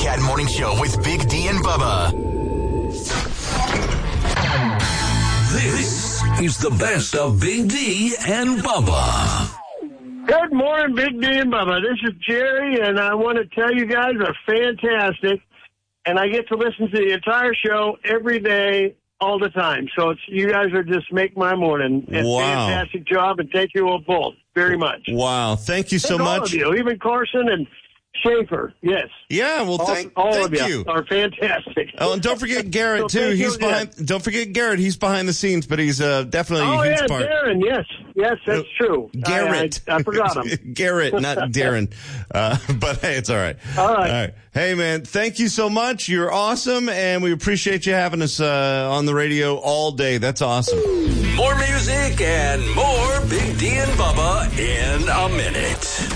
Cat Morning Show with Big D and Bubba. This is the best of Big D and Bubba. Good morning, Big D and Bubba. This is Jerry, and I want to tell you guys are fantastic. And I get to listen to the entire show every day, all the time. So you guys are just make my morning. And Wow. Fantastic job, and thank you all both very much. Wow. Thank you so All much. of you, even Carson and Schaefer. Yes. Yeah, well, All thank of you. are fantastic. Oh, and don't forget Garrett, So too. thank you He's again. Don't forget Garrett. He's behind the scenes, but he's definitely Oh, a huge yeah, part. Darren, yes. Yes, that's true. Garrett. I forgot him. Garrett, not Darren. But hey, it's all right. All right. Hey, man, thank you so much. You're awesome, and we appreciate you having us on the radio all day. That's awesome. More music and more Big D and Bubba in a minute.